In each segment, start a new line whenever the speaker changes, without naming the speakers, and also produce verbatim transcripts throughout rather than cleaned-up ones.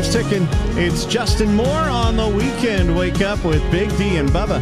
time's ticking. It's Justin Moore on the weekend. Wake up with Big D and Bubba.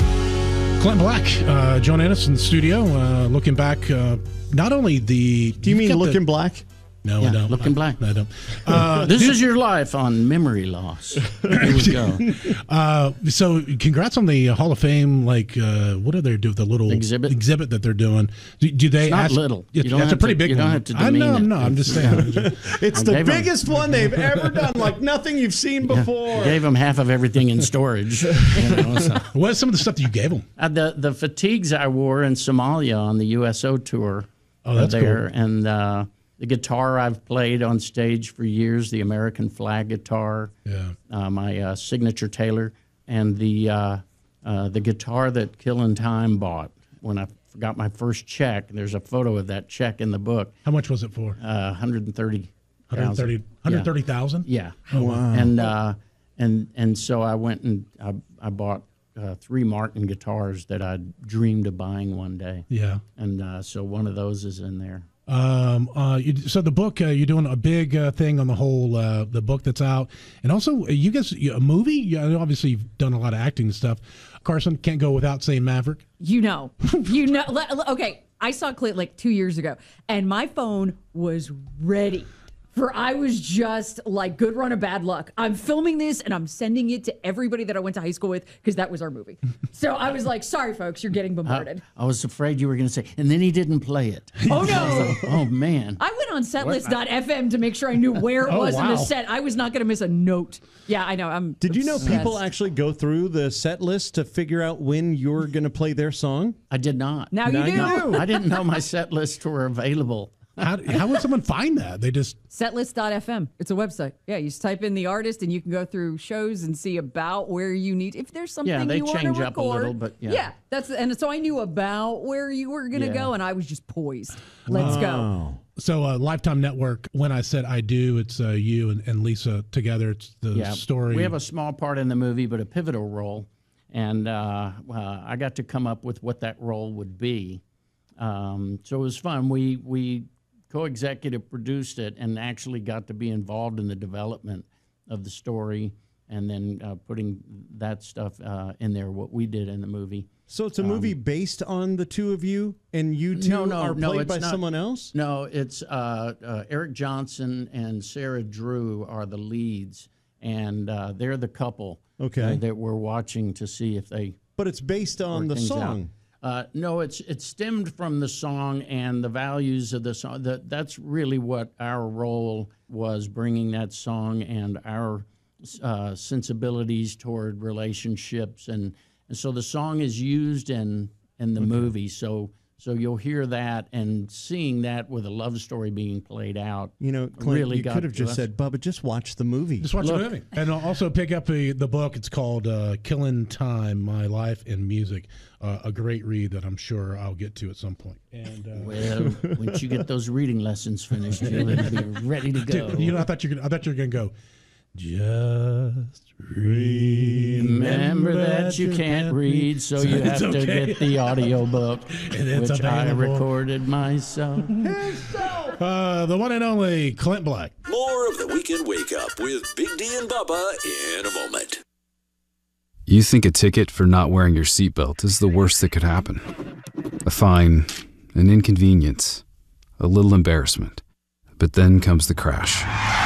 Clint Black, uh, John Ennis in the studio, uh, looking back. Uh, not only the.
Do you mean looking the, black?
No,
yeah,
I don't.
Looking
I,
black.
I don't. Uh,
this is your life on memory loss. Here we go.
Uh, so, congrats on the Hall of Fame. Like, uh, what do they do? The little
exhibit
exhibit that they're doing. Do, do they?
It's not
ask,
little.
It, that's a pretty
to,
big
you
one.
Don't have to
I know.
it.
No, I'm just saying.
It's the biggest them, one they've ever done. Like nothing you've seen before.
Yeah, gave them half of everything in storage. You know, so.
What's some of the stuff that you gave them?
Uh, the the fatigues I wore in Somalia on the U S O tour.
Oh, that's
there,
cool.
And. Uh, The guitar I've played on stage for years, the American flag guitar,
yeah.
uh, my uh, signature Taylor, and the uh, uh, the guitar that Killing Time bought when I got my first check. There's a photo of that check in the book.
How much was it for?
Uh, one hundred thirty thousand.
one hundred thirty thousand?
Yeah.
yeah.
Oh,
wow.
And uh, and and so I went and I, I bought uh, three Martin guitars that I dreamed of buying one day.
Yeah.
And uh, so one of those is in there.
Um, uh, you, so the book, uh, you're doing a big uh, thing on the whole, uh, the book that's out. And also, you guys, a movie? You, obviously, you've done a lot of acting and stuff. Carson, can't go without saying Maverick.
You know. you know. Okay, I saw Clint like two years ago, and my phone was ready. For I was just like, good run of bad luck. I'm filming this and I'm sending it to everybody that I went to high school with because that was our movie. So I was like, sorry, folks, you're getting bombarded.
I, I was afraid you were going to say, and then he didn't play it.
Oh, no.
Like, oh, man.
I went on setlist dot f m to make sure I knew where it
oh,
was
wow.
in the set. I was not going to miss a note. Yeah, I know. I'm.
Did you know
obsessed.
people actually go through the set list to figure out when you're going to play their song?
I did not.
Now,
now
you do.
do.
I didn't know my set lists were available.
How, how would someone find that? They just
setlist dot f m. It's a website. Yeah, you just type in the artist and you can go through shows and see about where you need. If there's something
Yeah, they
you want to
change
record,
up a little, but yeah.
yeah, that's and so I knew about where you were gonna
Yeah.
go, and I was just poised. Let's
Oh.
go.
so uh, Lifetime Network. When I said I do, it's uh, you and, and Lisa together. It's the
Yeah,
story.
we have a small part in the movie, but a pivotal role, and uh, uh, I got to come up with what that role would be. Um, so it was fun. We we. co-executive produced it and actually got to be involved in the development of the story and then uh, putting that stuff uh, in there, what we did in the movie.
So it's a movie um, based on the two of you, and you two
no, no,
are
no,
played by
not,
someone else?
No, it's uh, uh, Eric Johnson and Sarah Drew are the leads, and uh, they're the couple
okay.
uh, that we're watching to see if they
But it's based on the song.
Out. Uh, no, it's it's stemmed from the song and the values of the song. That that's really what our role was, bringing that song and our uh, sensibilities toward relationships, and, and so the song is used in in the okay. movie. So so you'll hear that and seeing that with a love story being played out.
You know, Clint,
really
you could have just
us.
said, Bubba, just watch the movie.
Just watch
Look.
the movie. And also pick up the, the book. It's called uh, Killing Time, My Life in Music. Uh, a great read that I'm sure I'll get to at some point. And uh,
Well, once you get those reading lessons finished, you'll be ready to go.
Dude, you know, I thought you could. I thought you were gonna go. Just remember
that you can't read, so you have
okay.
to get the audio book,
it's
which I
available.
recorded myself.
Uh, the one and only Clint Black.
More of the Weekend Wake Up with Big D and Bubba in a moment.
You think a ticket for not wearing your seatbelt is the worst that could happen. A fine, an inconvenience, a little embarrassment. But then comes the crash.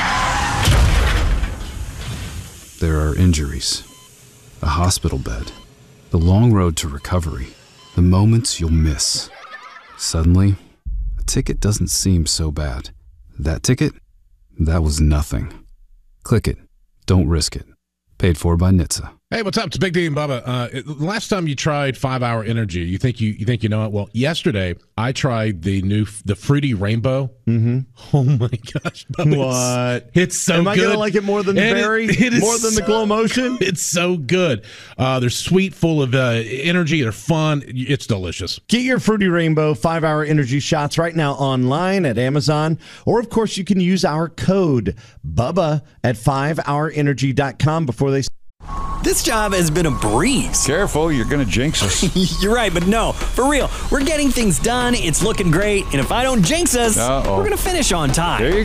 There are injuries, a hospital bed, the long road to recovery, the moments you'll miss. Suddenly, a ticket doesn't seem so bad. That ticket? That was nothing. Click it. Don't risk it. Paid for by N H T S A.
Hey, what's up? It's Big D and Bubba. Uh, it, last time you tried Five Hour Energy, you think you you think you know it? Well, yesterday I tried the new the Fruity Rainbow.
Mm-hmm.
Oh my gosh, Bubba,
what?
It's, it's so
Am
good.
I gonna like it more than the
And
berry?
It, it is
more than
so,
the Glow Motion?
It's so good. Uh, they're sweet, full of uh, energy. They're fun. It's delicious.
Get your Fruity Rainbow Five Hour Energy shots right now online at Amazon, or of course you can use our code Bubba at five hour energy dot com before they.
This job has been a breeze.
Careful, you're going to jinx us.
You're right, but no, for real. We're getting things done. It's looking great. And if I don't jinx us,
Uh-oh.
we're going to finish on time.
There you